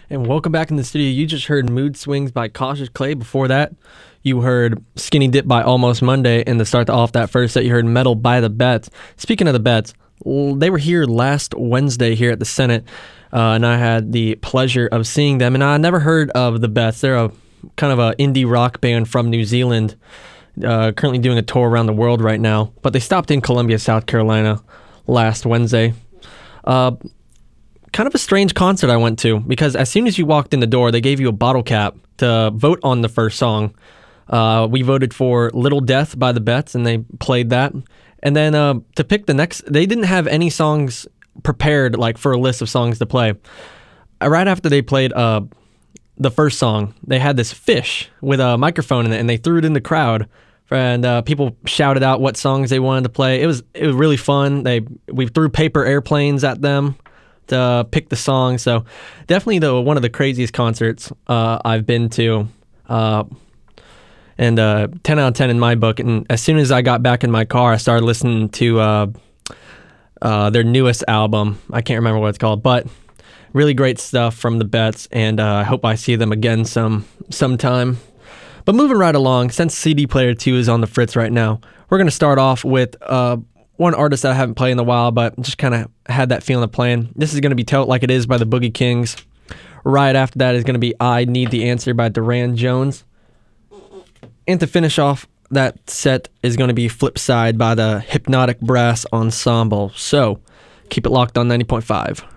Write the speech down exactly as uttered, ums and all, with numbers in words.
And welcome back in the studio. You just heard Mood Swings by Cautious Clay. Before that, you heard Skinny Dip by Almost Monday. And to start off that first set, you heard Metal by the Bets. Speaking of the Bets, they were here last Wednesday here at the Senate, uh, and I had the pleasure of seeing them. And I never heard of the Bets. They're a kind of a indie rock band from New Zealand, uh, currently doing a tour around the world right now. But they stopped in Columbia, South Carolina last Wednesday. Uh, kind of a strange concert I went to, because as soon as you walked in the door, they gave you a bottle cap to vote on the first song. Uh, we voted for Little Death by the Bets, and they played that. And then uh, to pick the next, they didn't have any songs prepared like for a list of songs to play. Uh, right after they played uh, the first song, they had this fish with a microphone in it, and they threw it in the crowd. And uh, people shouted out what songs they wanted to play. It was it was really fun. They we threw paper airplanes at them to uh, pick the song. So definitely the one of the craziest concerts uh, I've been to. Uh, and uh, ten out of ten in my book. And as soon as I got back in my car, I started listening to uh, uh, their newest album. I can't remember what it's called, but really great stuff from the Bets. And uh, I hope I see them again some sometime. But moving right along, since C D Player two is on the fritz right now, we're going to start off with uh, one artist that I haven't played in a while, but just kind of had that feeling of playing. This is going to be Tell It Like It Is by the Boogie Kings. Right after that is going to be I Need the Answer by Duran Jones. And to finish off that set is going to be Flipside by the Hypnotic Brass Ensemble. So keep it locked on ninety point five.